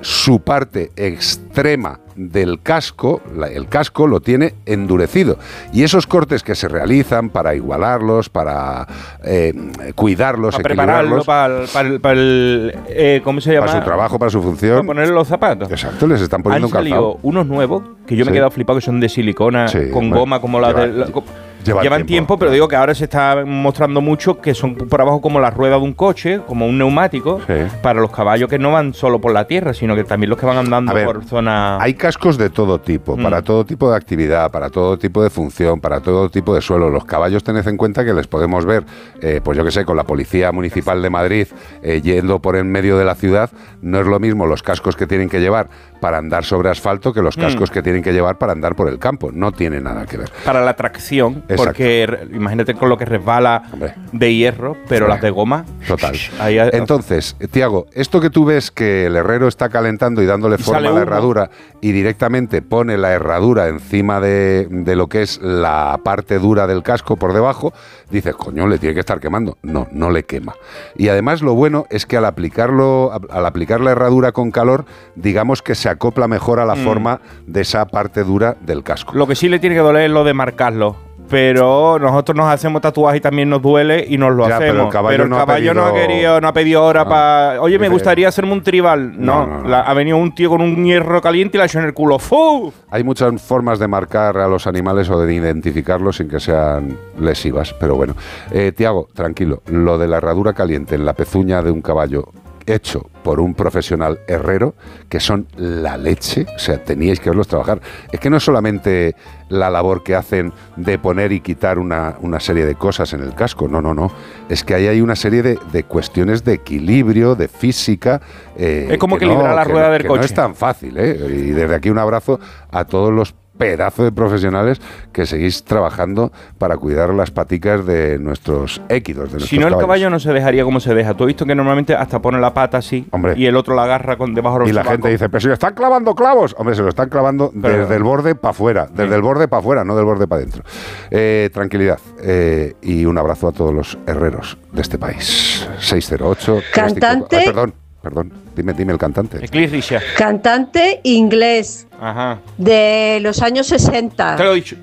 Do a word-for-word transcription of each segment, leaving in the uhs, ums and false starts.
su parte extrema del casco, la, el casco lo tiene endurecido. Y esos cortes que se realizan para igualarlos, para eh, cuidarlos, para prepararlo para el, para el, para el eh, ¿cómo se llama? Para su trabajo, para su función. Para ponerle los zapatos. Exacto, les están poniendo Han un calzado. salido unos nuevos que yo me Sí. he quedado flipado, que son de silicona, Sí, con bueno, goma, como la lleva- de... La, Llevan Llevan tiempo, tiempo, pero claro. digo que ahora se está mostrando mucho que son por abajo como la rueda de un coche, como un neumático, Sí. para los caballos que no van solo por la tierra, sino que también los que van andando A ver, por zona... Hay cascos de todo tipo, Mm. para todo tipo de actividad, para todo tipo de función, para todo tipo de suelo. Los caballos tened en cuenta que les podemos ver, eh, pues yo que sé, con la Policía Municipal de Madrid eh, yendo por en medio de la ciudad. No es lo mismo los cascos que tienen que llevar para andar sobre asfalto que los cascos Mm. que tienen que llevar para andar por el campo. No tiene nada que ver. Para la tracción, Exacto. porque re- imagínate con lo que resbala Hombre. de hierro, pero Hombre. las de goma... Total. ahí- Entonces, Tiago, esto que tú ves que el herrero está calentando y dándole Y forma sale a la humo. herradura y directamente pone la herradura encima de, de lo que es la parte dura del casco por debajo, dices, coño, le tiene que estar quemando. No, no le quema. Y además lo bueno es que al aplicarlo, al aplicar la herradura con calor, digamos que se acopla mejor a la Mm. forma de esa parte dura del casco. Lo que sí le tiene que doler es lo de marcarlo. Pero nosotros nos hacemos tatuajes y también nos duele y nos lo Ya, hacemos. pero el caballo no ha caballo no ha pedido- querido, no ha pedido hora No. para. Oye, me Dice- gustaría hacerme un tribal. No, No, no, no. la- ha venido un tío con un hierro caliente y la ha hecho en el culo. ¡Fu! Hay muchas formas de marcar a los animales o de identificarlos sin que sean lesivas, pero bueno. Eh, Tiago, tranquilo, lo de la herradura caliente en la pezuña de un caballo hecho por un profesional herrero, que son la leche, o sea, teníais que verlos trabajar. Es que no es solamente la labor que hacen de poner y quitar una, una serie de cosas en el casco, no, no, no. Es que ahí hay una serie de, de cuestiones de equilibrio, de física. eh, Es como que equilibrar la que rueda del que coche. No es tan fácil, ¿eh? Y desde aquí un abrazo a todos los pedazo de profesionales que seguís trabajando para cuidar las paticas de nuestros équidos, de nuestros Si no, el caballos. caballo no se dejaría como se deja. Tú has visto que normalmente hasta pone la pata así. Hombre. Y el otro la agarra con debajo de los Y la sobacos. gente dice, pero si le están clavando clavos. Hombre, se lo están clavando Pero- desde el borde para afuera, desde Sí. el borde para afuera, no del borde para adentro. Eh, tranquilidad eh, y un abrazo a todos los herreros de este país. seis cero ocho Cantante. Ay, perdón, perdón, dime, dime el cantante. Es Cliff Richard. Cantante inglés Ajá. de los años sesenta. Te lo he dicho.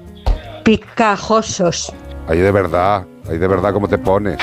Picajosos. Ahí de verdad, ahí de verdad cómo te pone.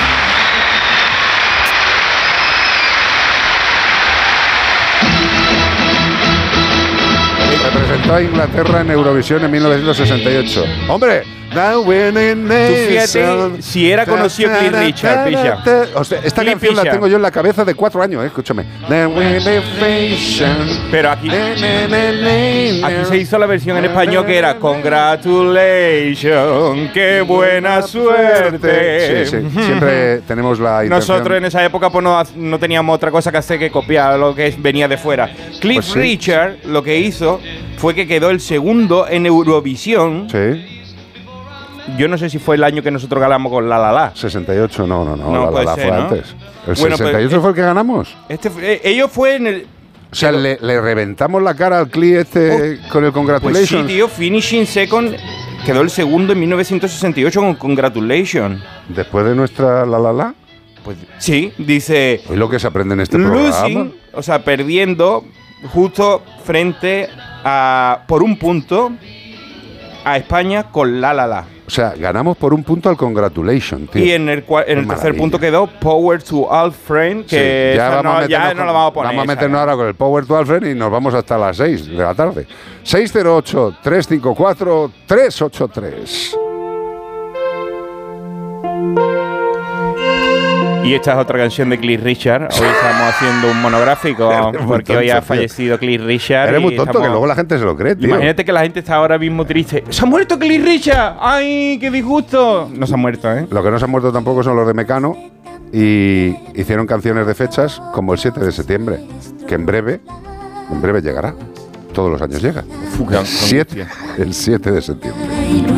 Representó a Inglaterra en Eurovisión en mil novecientos sesenta y ocho. ¡Hombre! Now winning Tú fíjate nation. si era conocido Cliff Richard, pilla. O sea, esta Cliff canción la Richard. tengo yo en la cabeza de cuatro años, eh, escúchame. Now winning nation. Pero aquí, aquí se hizo la versión en español que era Congratulations, qué buena suerte. Sí, sí. Siempre tenemos la intención. Nosotros en esa época pues no, no teníamos otra cosa que hacer que copiar lo que venía de fuera. Cliff Pues sí. Richard lo que hizo fue que quedó el segundo en Eurovisión. Sí, Yo no sé si fue el año que nosotros ganamos con La La La. sesenta y ocho, no, no, no, No, la, puede la, la ser, fue ¿no? antes. ¿El Bueno, sesenta y ocho pues, fue el que ganamos? Este fue- eh, ellos fue en el... O sea, le, le reventamos la cara al Cli este con el Pues Congratulations. sí, tío, Finishing Second quedó el segundo en mil novecientos sesenta y ocho con Congratulations. Después de nuestra la la la. Pues sí, dice... Hoy lo que se aprende en este Losing, programa. o sea, perdiendo justo frente a, por un punto, a España con La La La. O sea, ganamos por un punto al Congratulations, tío. Y en el, cua- en el Qué tercer maravilla. punto quedó Power to All Friend, que Sí, ya esa vamos, no, a ya meternos, no con- la vamos a poner. vamos a esa, meternos ¿no? ahora con el Power to Alfred y nos vamos hasta las seis de la tarde. seis cero ocho, tres cinco cuatro, tres ocho tres. Y esta es otra canción de Cliff Richard. Hoy estamos haciendo un monográfico Eres muy porque hoy ha tonto, tío. fallecido Cliff Richard. Eres y muy tonto estamos- que luego la gente se lo cree, tío. Imagínate que la gente está ahora mismo triste. ¡Se ha muerto Cliff Richard! ¡Ay, qué disgusto! No se ha muerto, ¿eh? Lo que no se han muerto tampoco son los de Mecano y hicieron canciones de fechas como el siete de septiembre, que en breve, en breve llegará. Todos los años llega. Fuga, Siete, el siete de septiembre.